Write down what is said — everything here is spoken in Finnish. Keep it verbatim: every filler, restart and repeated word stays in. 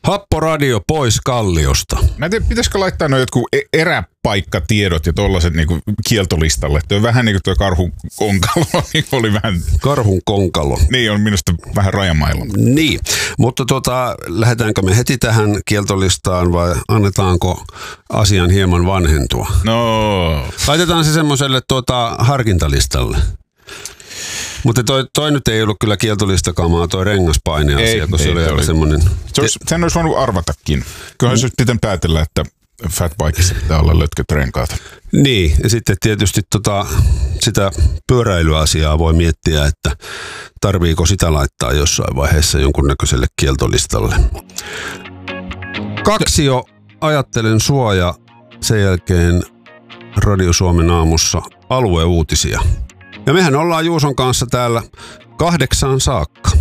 Happoradio pois Kalliosta. Mä en tiedä, pitäisikö laittaa noin jotkut eräpaikkatiedot ja tollaset niinku kieltolistalle. Tuo vähän niin kuin tuo karhun konkalo, niin oli vähän... Karhun konkalo. Niin, on minusta vähän rajamailla. Niin, mutta tota, lähdetäänkö me heti tähän kieltolistaan vai annetaanko asian hieman vanhentua? No. Laitetaan se semmoiselle tuota, harkintalistalle. Mutta toi, toi nyt ei ollut kyllä kieltolistakamaa, toi rengaspaine-asia, kun se oli aika semmoinen... Se olisi, sen olisi voinut arvatakin. Kyllähän se olisi pitänyt päätellä, että fatbikeissa pitää olla lötköt renkaat. Niin, ja sitten tietysti tota, sitä pyöräilyasiaa voi miettiä, että tarviiko sitä laittaa jossain vaiheessa jonkunnäköiselle kieltolistalle. Kaksio, ajattelen suoja, sen jälkeen Radio Suomen aamussa alueuutisia. Ja mehän ollaan Juuson kanssa täällä kahdeksaan saakka.